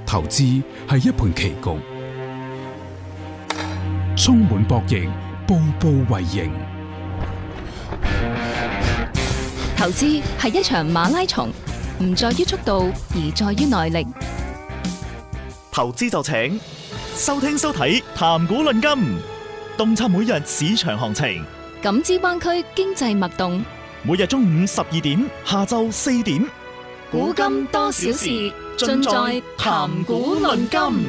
投資係一盤棋局，充滿博弈，步步為營。 投資係一場馬拉松，唔在於速度，而在於耐力。 投資就請收聽收睇談股論金，洞察每日市場行情， 感知灣區經濟脈動。 每日中午12點，下晝4點， 古今多少事，盡在談股論金。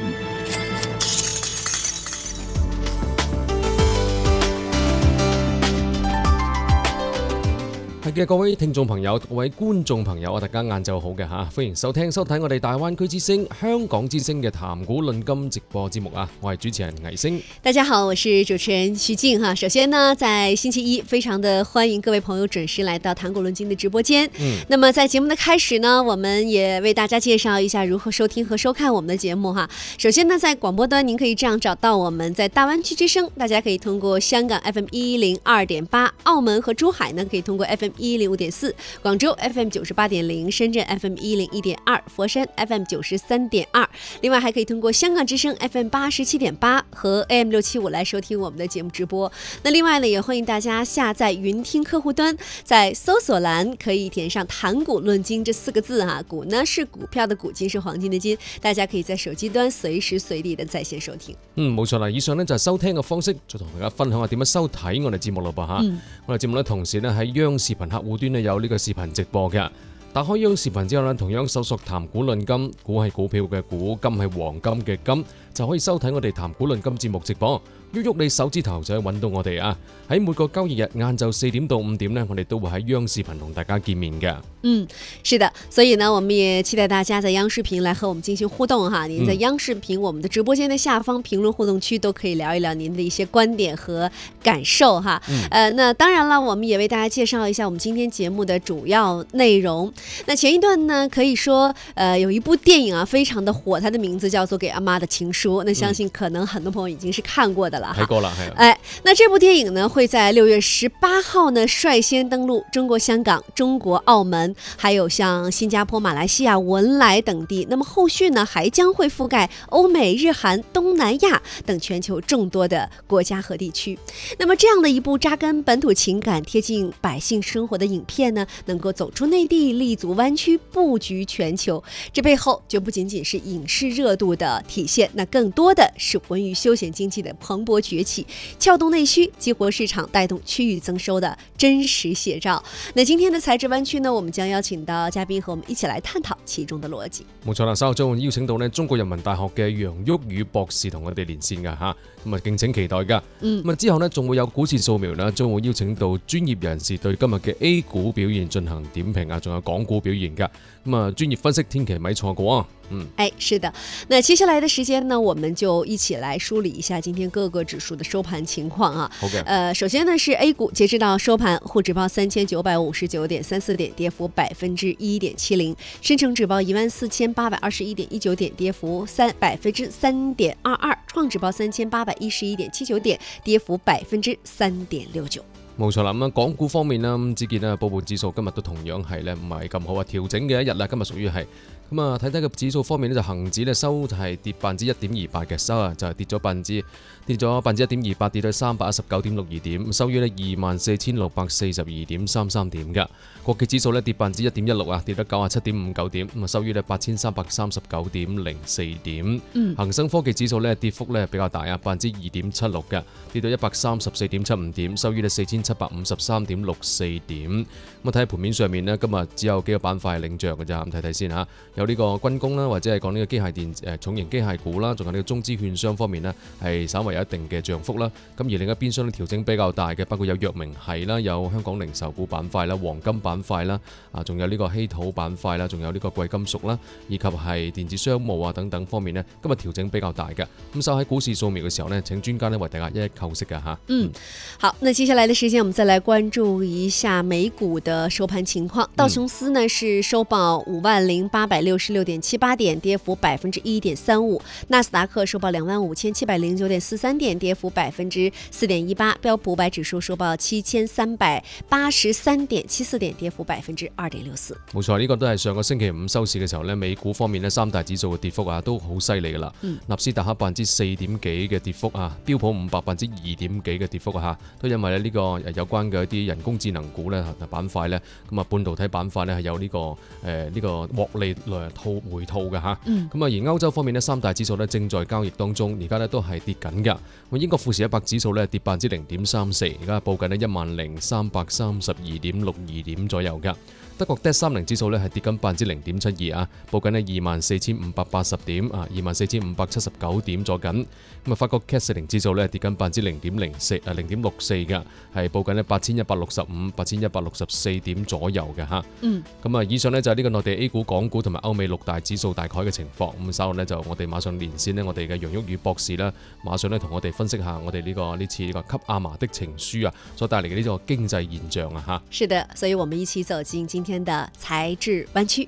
係嘅，各位聽眾朋友、各位觀眾朋友，大家晏晝好嘅嚇，歡迎收聽收睇我哋大灣區之聲、香港之聲嘅談股論金直播節目啊！我係主持人倪星。 大家好，我是主持人徐靜哈。首先呢，在星期一，非常的歡迎各位朋友準時來到談股論金的直播間。那麼在節目的開始呢，我們也為大家介紹一下如何收聽和收看我們的節目哈。首先呢，在廣播端，您可以這樣找到我們在大灣區之聲，大家可以通過香港 FM102.8，澳門和珠海呢可以通過 FM105.4，廣州 FM98.0，深圳 FM101.2，佛山 FM93.2。另外還可以通過香港之聲 FM87.8和 AM675來收聽我們的節目直播。那另外呢，也歡迎大家下載雲聽客戶端，在搜索欄可以填上談股論金這4個字哈。股呢是股票的股，金是黃金的金，大家可以在手機端隨時隨地的在線收聽。 冇錯啦，以上呢就係收聽嘅方式，再同大家分享下點樣收睇我哋節目咯噃嚇。我哋節目呢同時呢喺央視頻客戶端呢有呢個視頻直播嘅。打開央視頻之後呢，同樣搜索談股論金，股係股票嘅股，金係黃金嘅金，就可以收睇我哋談股論金節目直播。喐喐你手指頭就可以揾到我哋啊！喺每個交易日晏晝4點到5點呢，我哋都會喺央視頻同大家見面嘅。 是的，所以呢，我們也期待大家在央視頻來和我們進行互動哈。您在央視頻我們的直播間的下方評論互動區都可以聊一聊您的一些觀點和感受哈。那當然了，我們也為大家介紹一下我們今天節目的主要內容。那前一段呢，可以說有一部電影啊，非常的火，它的名字叫做《給阿媽的情書》。那相信可能很多朋友已經是看過的。 睇過啦，係。 那這部電影呢，會在6月18號呢率先登陸中國香港、中國澳門，還有像新加坡、馬來西亞、文萊等地。那麼後續呢，還將會覆蓋歐美、日韓、東南亞等全球眾多的國家和地區。那麼這樣的一部扎根本土情感、貼近百姓生活的影片呢，能夠走出內地、立足灣區、佈局全球，這背後就不僅僅是影視熱度的體現，那更多的是文娛休閒經濟的蓬勃崛起，撬動內需，激活市場，帶動區域增收的真實寫照。那今天的財智灣區呢，我們將邀請到嘉賓和我們一起來探討其中的邏輯。 冇錯啦，稍後將會邀請到呢中國人民大學嘅楊旭宇博士同我哋連線噶吓，咁啊敬請期待噶。咁啊之後呢，仲會有股市掃描啦，將會邀請到專業人士對今日嘅 A 股表現進行點評啊，仲有港股表現噶。咁啊專業分析，千祈咪錯過啊。 是的。那接下來的時間呢，我們就一起來梳理一下今天各個指數的收盤情況啊。 好嘅。 首先呢是 A 股，截至到收盤，滬指報3959.34點，跌幅1.70%；深成指報14821.19點，跌幅3.22%；創指報3811.79點，跌幅3.69%。 冇錯啦，咁港股方面啦，只見咧，報盤指數今日都同樣係咧唔係咁好啊，調整嘅一日啦，今日屬於係。咁啊，睇睇個指數方面咧，就恆指咧收就係跌1.28%嘅，收啊就係跌咗1.28%，跌到319.62點，收於咧24,642.33點嘅。國企指數咧跌1.16%啊，跌到97.59點，咁啊收於咧8,339.04點。恒生科技指數咧跌幅咧比較大啊，2.76%嘅，跌到134.75點，收於咧4,753.64點。咁啊睇下盤面上面呢，今日只有幾個板塊係領漲嘅咋，咁睇睇先嚇。有呢個軍工啦，或者係講呢個機械電重型機械股啦，仲有呢個中資券商方面呢，係稍為有一定嘅漲幅啦。咁而另一邊廂咧調整比較大嘅，包括有藥明系啦，有香港零售股板塊啦，黃金板塊啦，仲有呢個稀土板塊啦，仲有呢個貴金屬啦，以及係電子商務啊等等方面呢，今日調整比較大嘅。咁收喺股市掃描嘅時候呢，請專家呢為大家一一構析嘅嚇。 好，那接下來的時間，我們再來關注一下美股的收盤情況。道瓊斯呢是收報50,860 266.78点，跌幅1.35%。纳斯达克收报25709.43点，跌幅4.18%。标普500指数收報7383.74點，跌幅2.64%。 冇錯，呢個都係上個星期五收市嘅時候呢，美股方面呢，三大指數嘅跌幅啊都好犀利噶啦。納斯達克4%幾嘅跌幅啊，標普5002.幾嘅跌幅啊，都因為呢個有關嘅一啲人工智能股呢板塊呢，咁啊半導體板塊呢係有呢個獲利回吐嘅嚇。咁啊而歐洲方面呢，三大指數呢正在交易當中，而家呢都係跌緊㗎。英國富時100指數呢跌0.34%，而家報緊呢10,332.62點左右㗎。德國 DAX 30指數咧係跌緊0.72%啊，報緊呢24,580點啊，24,579點左緊。咁啊，法國 CAC 40指數咧跌緊0.64%嘅，係報緊呢8,165、8,164點左右嘅嚇。咁啊，以上呢就係呢個內地 A 股、港股同埋歐美6大指數大概嘅情況。咁稍後呢，就我哋馬上連線呢，我哋嘅楊旭宇博士呢，馬上呢同我哋分析下我哋呢次呢個給阿嫲的情書啊所帶嚟嘅呢個經濟現象啊嚇。 是的，所以我們一起走進今天的財智灣區。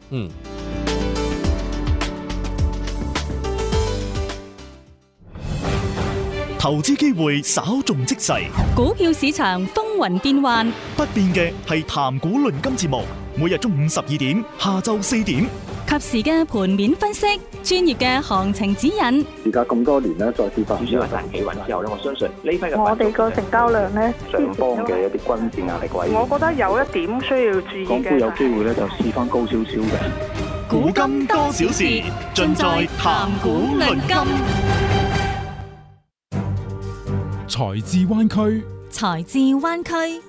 投資機會稍縱即逝， 股票市場風雲變幻， 不變嘅係談股論金節目，每日中午12點，下晝4點， 及時嘅盤面分析，專業嘅行情指引。 而家咁多年咧，再跌翻， 主要係大企穩之後咧，我相信呢批嘅我哋個成交量咧， 上方嘅一啲均線壓力位， 我覺得有一點需要注意嘅。 港股有機會咧就試翻高少少嘅。 古今多少事，盡在談股論金。 財智灣區， 財智灣區。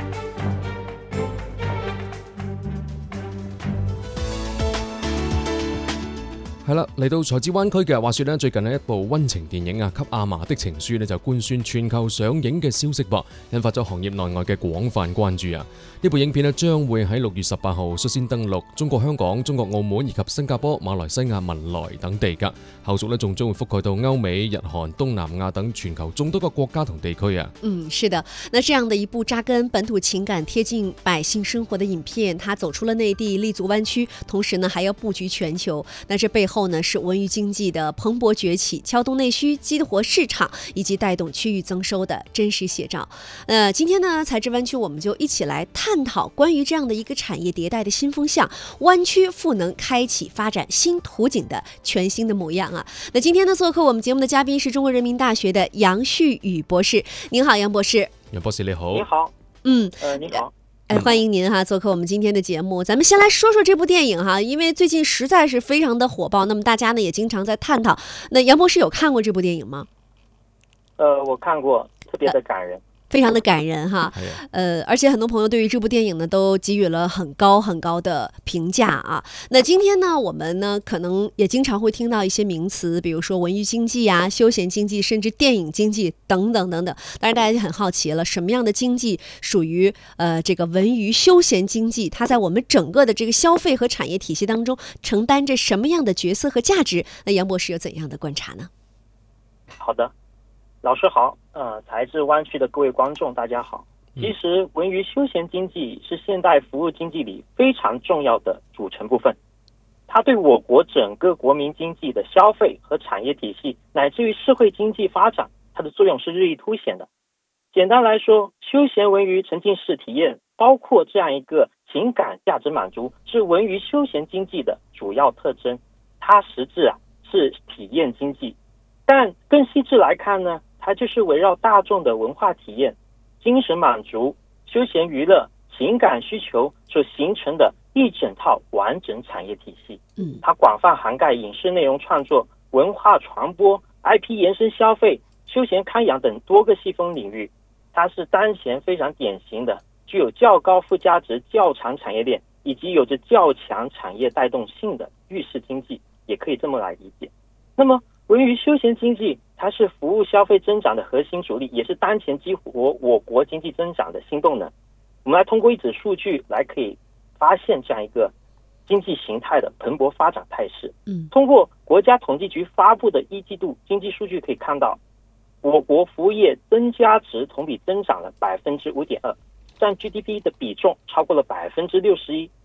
係啦，嚟到財智灣區嘅話說呢，最近呢一部溫情電影啊《給阿嫲的情書》呢就官宣全球上映嘅消息噃，引發咗行業內外嘅廣泛關注啊！呢部影片呢將會喺6月18號率先登陸中國香港、中國澳門以及新加坡、馬來西亞、文萊等地噶，後續呢仲將會覆蓋到歐美、日韓、東南亞等全球眾多個國家同地區啊！ 是的，那這樣的一部扎根本土情感、貼近百姓生活的影片，它走出了內地，立足灣區，同時呢還要佈局全球。那這背後呢是文娛經濟的蓬勃崛起，撬動內需、激活市場以及帶動區域增收的真實寫照。今天呢財智灣區我們就一起來探討關於這樣的一個產業迭代的新風向，灣區賦能開啟發展新圖景的全新的模樣啊！那今天呢做客我們節目的嘉賓是中國人民大學的楊旭宇博士。您好，楊博士。 楊博士你好。 你好。 你好。 歡迎您哈做客我們今天的節目。咱們先來說說這部電影哈，因為最近實在是非常的火爆，那麼大家呢也經常在探討。那楊博士有看過這部電影嗎？ 我看過，特別的感人。 非常的感人哈，而且很多朋友對於這部電影呢都給予了很高很高的評價啊。那今天呢，我們呢可能也經常會聽到一些名詞，比如說文娛經濟啊、休閒經濟，甚至電影經濟等等等等。當然，大家就很好奇了，什麼樣的經濟屬於這個文娛休閒經濟？它在我們整個的這個消費和產業體系當中承擔着什麼樣的角色和價值？那楊博士有怎樣的觀察呢？ 好的。老師好，財智灣區的各位觀眾大家好。其實文娛休閒經濟是現代服務經濟裡非常重要的組成部分，它對我國整個國民經濟的消費和產業體系乃至於社會經濟發展，它的作用是日益凸顯的。簡單來說，休閒文娛沉浸式體驗包括這樣一個情感價值滿足，是文娛休閒經濟的主要特徵，它實質是體驗經濟。但更細緻來看呢，它就是圍繞大眾的文化體驗、精神滿足、休閒娛樂、情感需求所形成的一整套完整產業體系。它廣泛涵蓋影視內容創作、文化傳播、IP 延伸消費、休閒看養等多個細分領域。它是當前非常典型的具有較高附加值、較長產業鏈以及有着較強產業帶動性的預示經濟，也可以這麼來理解。那麼文娛休閒經濟，它是服務消費增長的核心主力，也是當前激活我國經濟增長的新動能。我們來通過一組數據來可以發現這樣一個經濟形態的蓬勃發展態勢。通過國家統計局發布的一季度經濟數據可以看到，我國服務業增加值同比增長了5.2%，佔 GDP 的比重超過了61%。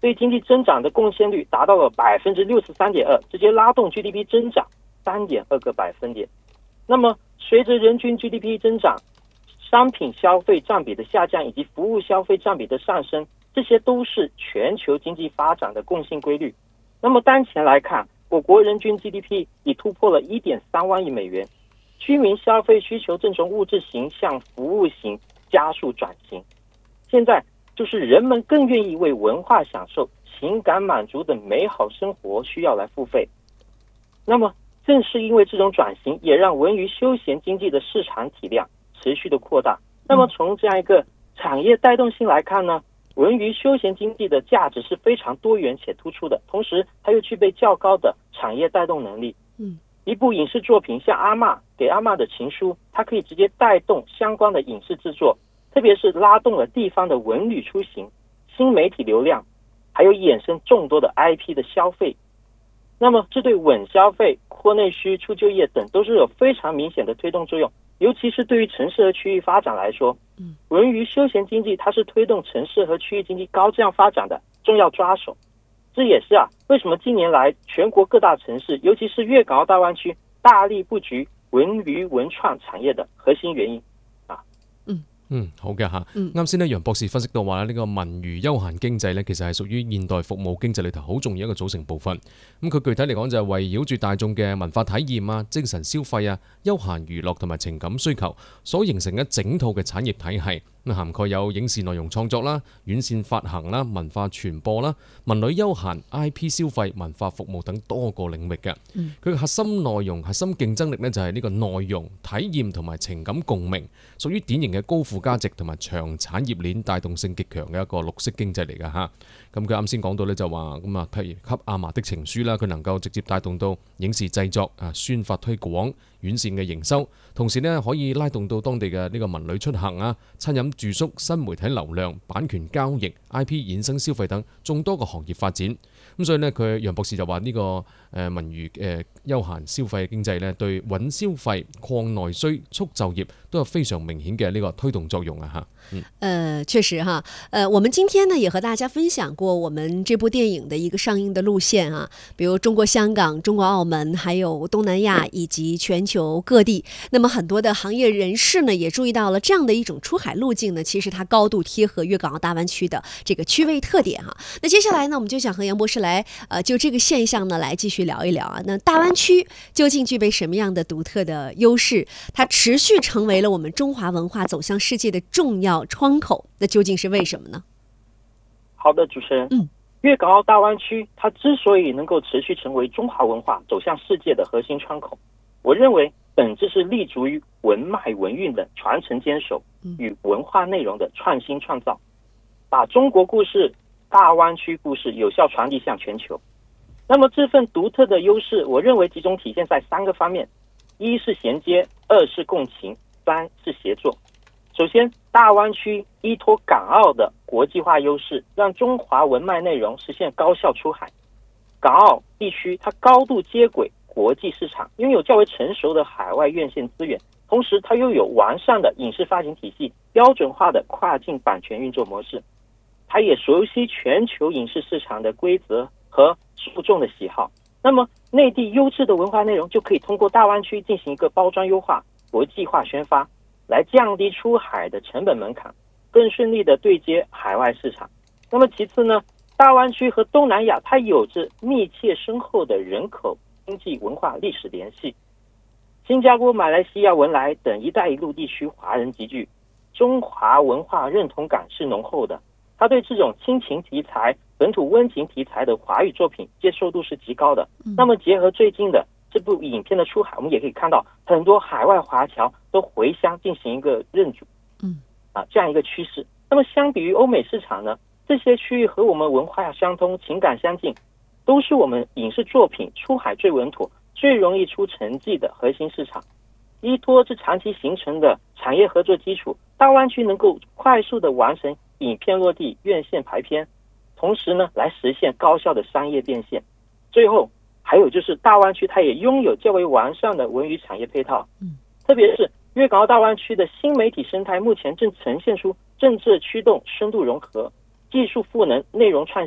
对经济增长的贡献率达到了63.2%，直接拉动 GDP 增长3.2个百分点。那么随着人均 GDP 增长，商品消费占比的下降以及服务消费占比的上升，这些都是全球经济发展的共性规律。那么当前来看，我国人均 GDP 已突破了 1.3万亿美元，居民消费需求正从物质型向服务型加速转型。现在就是人们更愿意为文化享受、情感满足的美好生活需要来付费。那么正是因为这种转型，也让文娱休闲经济的市场体量持续的扩大。那么从这样一个产业带动性来看呢，文娱休闲经济的价值是非常多元且突出的，同时它又具备较高的产业带动能力。一部影视作品像阿嬷给阿嬷的情书，它可以直接带动相关的影视制作，特别是拉动了地方的文旅出行、新媒体流量，还有衍生众多的 IP 的消费。那么这对稳消费、扩内需、促就业等都是有非常明显的推动作用。尤其是对于城市和区域发展来说，文娱休闲经济它是推动城市和区域经济高质量发展的重要抓手。这也是为什么近年来全国各大城市，尤其是粤港澳大湾区大力布局文娱文創產業嘅核心原因。 好嘅嚇。啱先咧，楊博士分析到話呢個文娛休閒經濟咧，其實係屬於現代服務經濟裏頭好重要一個組成部分。咁佢具體嚟講就係圍繞住大眾嘅文化體驗啊、精神消費啊、休閒娛樂同埋情感需求所形成一整套嘅產業體系。咁涵蓋有影視內容創作啦、院線發行啦、文化傳播啦、文旅休閒、IP 消費、文化服務等多個領域嘅。佢嘅核心內容、核心競爭力呢，就係呢個內容、體驗同埋情感共鳴，屬於典型嘅高附加值同埋長產業鏈帶動性極強嘅一個綠色經濟嚟㗎嚇。咁佢啱先講到呢，就話咁啊，譬如給阿嫲的情書啦，佢能夠直接帶動到影視製作啊、宣發推廣、院線嘅營收，同時呢可以拉動到當地嘅呢個文旅出行啊、餐飲住宿、新媒體流量、版權交易、IP 衍生消費等眾多個行業發展。咁所以呢，佢楊博士就話呢個文娛休閒消費經濟呢，對穩消費、擴內需、促就業都有非常明顯嘅呢個推動作用啊嚇。 確實哈，我們今天呢也和大家分享過我們這部電影的一個上映的路線啊，比如中國香港、中國澳門，還有東南亞以及全球各地。那麼很多的行業人士呢也注意到了這樣的一種出海路徑呢，其實它高度貼合粵港澳大灣區的這個區位特點哈。那接下來呢，我們就想和楊博士來就這個現象呢來繼續聊一聊啊。那大灣區究竟具備什麼樣的獨特的優勢？它持續成為了我們中華文化走向世界的重要窗口，那究竟是為什麼呢？ 好的，主持人，粵港澳大灣區它之所以能夠持續成為中華文化走向世界的核心窗口，我認為本質是立足於文脈文韻的傳承堅守與文化內容的創新創造，把中國故事、大灣區故事有效傳遞向全球。那麼這份獨特的優勢，我認為集中體現在3個方面：一是銜接，2是共情，3是協作。首先，大灣區依託港澳的國際化優勢，讓中華文脈內容實現高效出海。港澳地區它高度接軌國際市場，擁有較為成熟的海外院線資源，同時它又有完善的影視發行體系、標準化的跨境版權運作模式。它也熟悉全球影視市場的規則和受眾的喜好。那麼，內地優質的文化內容就可以通過大灣區進行一個包裝優化、國際化宣發，來降低出海的成本門檻，更順利的對接海外市場。那麼其次呢，大灣區和東南亞它有着密切深厚的人口、經濟、文化、歷史聯繫。新加坡、馬來西亞、文萊等一帶一路地區華人集聚，中華文化認同感是濃厚的。它對這種親情題材、本土溫情題材的華語作品接受度是極高的。那麼結合最近的這部影片的出海，我們也可以看到很多海外華僑都回鄉進行一個認祖，這樣一個趨勢。那麼相比於歐美市場呢，這些區域和我們文化相通、情感相近，都是我們影視作品出海最穩妥、最容易出成績的核心市場。依託這長期形成的產業合作基礎，大灣區能夠快速的完成影片落地、院線排片，同時呢，來實現高效的商業變現。最後還有就是大灣區它也擁有較為完善的文娛產業配套，特別是粵港澳大灣區的新媒體生態目前正呈現出政策驅動、深度融合、技術賦能、內容創新、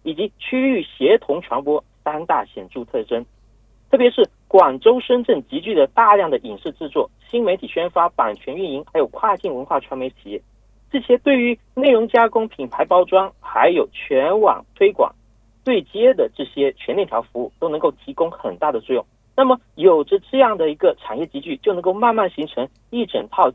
以及区域协同传播3大显著特征。特别是广州、深圳集聚了大量的影视制作、新媒体宣发、版权运营，还有跨境文化传媒企业，这些对于内容加工、品牌包装，还有全网推广对接的这些全链条服务，都能够提供很大的作用。那么有着这样的一个产业集聚，就能够慢慢形成一整套